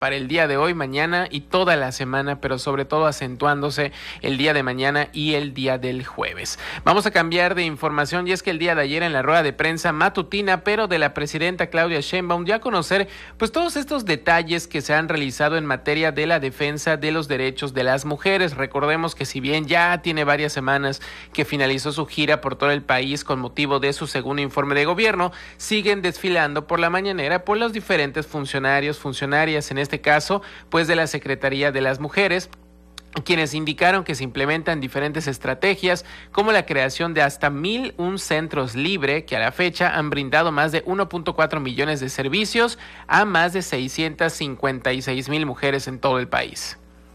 para el día de hoy, mañana y toda la semana, pero sobre todo acentuándose el día de mañana y el día del jueves. Vamos a cambiar de información y es que el día de ayer en la rueda de prensa matutina, pero de la presidenta Claudia Sheinbaum, dio a conocer pues todos estos detalles que se han realizado en materia de la defensa de los derechos de las mujeres. Recordemos que si bien ya tiene varias semanas que finalizó su gira por todo el país con motivo de su segundo informe de gobierno, siguen desfilando por la mañanera por los diferentes funcionarias, en este caso, pues de la Secretaría de las Mujeres, quienes indicaron que se implementan diferentes estrategias como la creación de hasta 1,001 centros libre que a la fecha han brindado más de 1.4 millones de servicios a más de 656,000 mujeres en todo el país.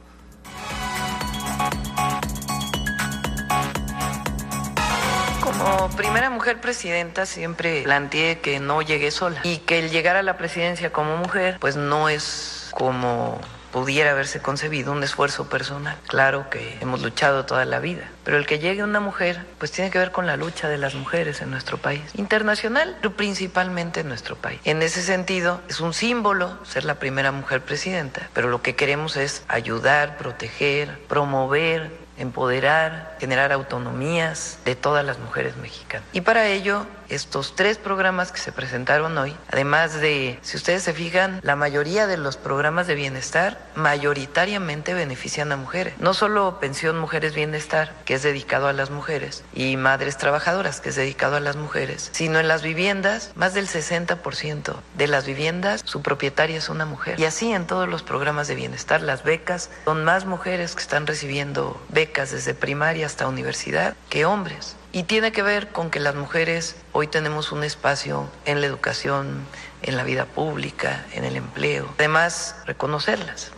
Como primera mujer presidenta siempre planteé que no llegué sola y que el llegar a la presidencia como mujer pues no es como pudiera haberse concebido un esfuerzo personal. Claro que hemos luchado toda la vida, pero el que llegue una mujer pues tiene que ver con la lucha de las mujeres en nuestro país, internacional, pero principalmente en nuestro país. En ese sentido es un símbolo ser la primera mujer presidenta, pero lo que queremos es ayudar, proteger, promover, empoderar, generar autonomías de todas las mujeres mexicanas. Y para ello, estos 3 programas que se presentaron hoy, además de, si ustedes se fijan, la mayoría de los programas de bienestar mayoritariamente benefician a mujeres. No solo Pensión Mujeres Bienestar, que es dedicado a las mujeres, y Madres Trabajadoras, que es dedicado a las mujeres, sino en las viviendas, más del 60% de las viviendas, su propietaria es una mujer. Y así en todos los programas de bienestar, las becas, son más mujeres que están recibiendo becas desde primaria hasta universidad que hombres. Y tiene que ver con que las mujeres hoy tenemos un espacio en la educación, en la vida pública, en el empleo. Además, reconocerlas.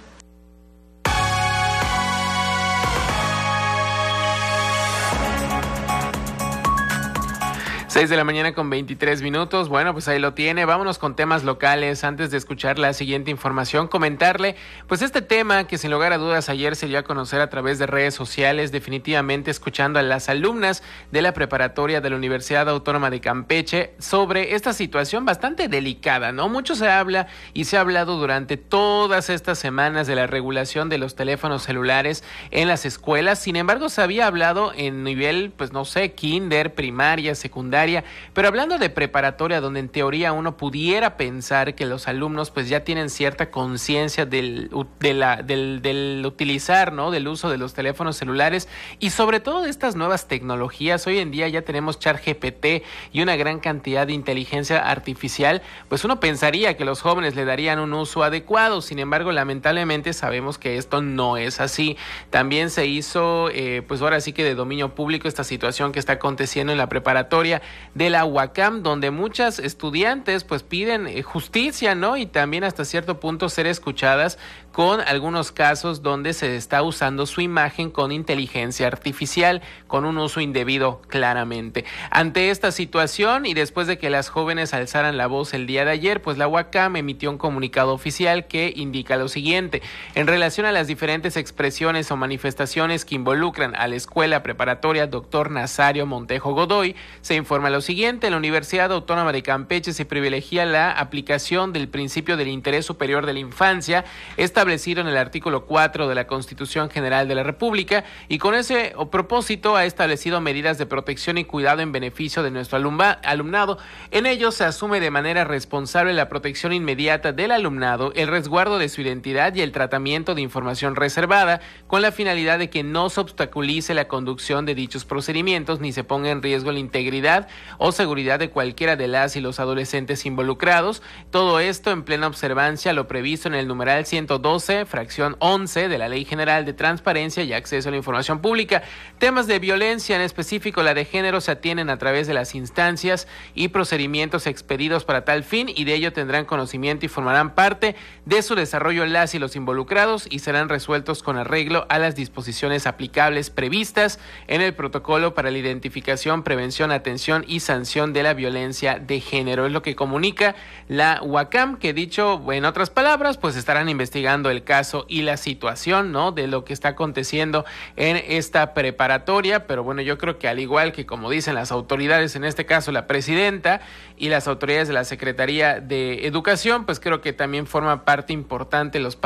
6 de la mañana con 23 minutos. Bueno, pues ahí lo tiene. Vámonos con temas locales. Antes de escuchar la siguiente información, comentarle, pues este tema que sin lugar a dudas ayer se dio a conocer a través de redes sociales, definitivamente escuchando a las alumnas de la preparatoria de la Universidad Autónoma de Campeche sobre esta situación bastante delicada, ¿no? Mucho se habla y se ha hablado durante todas estas semanas de la regulación de los teléfonos celulares en las escuelas. Sin embargo, se había hablado en nivel, pues no sé, kinder, primaria, secundaria, pero hablando de preparatoria, donde en teoría uno pudiera pensar que los alumnos pues ya tienen cierta conciencia del utilizar, ¿no? Del uso de los teléfonos celulares y sobre todo de estas nuevas tecnologías. Hoy en día ya tenemos ChatGPT y una gran cantidad de inteligencia artificial, pues uno pensaría que los jóvenes le darían un uso adecuado. Sin embargo, lamentablemente sabemos que esto no es así. También se hizo, pues ahora sí que de dominio público esta situación que está aconteciendo en la preparatoria de la UACAM, donde muchas estudiantes pues piden justicia, ¿no? Y también hasta cierto punto ser escuchadas con algunos casos donde se está usando su imagen con inteligencia artificial, con un uso indebido claramente. Ante esta situación y después de que las jóvenes alzaran la voz el día de ayer, pues la UACAM emitió un comunicado oficial que indica lo siguiente: en relación a las diferentes expresiones o manifestaciones que involucran a la escuela preparatoria Dr. Nazario Montejo Godoy, se informa lo siguiente: en la Universidad Autónoma de Campeche se privilegia la aplicación del principio del interés superior de la infancia, establecido en el artículo 4 de la Constitución General de la República, y con ese propósito ha establecido medidas de protección y cuidado en beneficio de nuestro alumnado. En ello se asume de manera responsable la protección inmediata del alumnado, el resguardo de su identidad y el tratamiento de información reservada, con la finalidad de que no se obstaculice la conducción de dichos procedimientos ni se ponga en riesgo la integridad o seguridad de cualquiera de las y los adolescentes involucrados. Todo esto en plena observancia a lo previsto en el numeral 112, fracción 11 de la Ley General de Transparencia y Acceso a la Información Pública. Temas de violencia, en específico la de género, se atienden a través de las instancias y procedimientos expedidos para tal fin, y de ello tendrán conocimiento y formarán parte de su desarrollo las y los involucrados, y serán resueltos con arreglo a las disposiciones aplicables previstas en el protocolo para la identificación, prevención, atención prevención y sanción de la violencia de género. Es lo que comunica la UACAM, que dicho en otras palabras, pues estarán investigando el caso y la situación, ¿no?, de lo que está aconteciendo en esta preparatoria. Pero bueno, yo creo que al igual que como dicen las autoridades, en este caso la presidenta y las autoridades de la Secretaría de Educación, pues creo que también forma parte importante los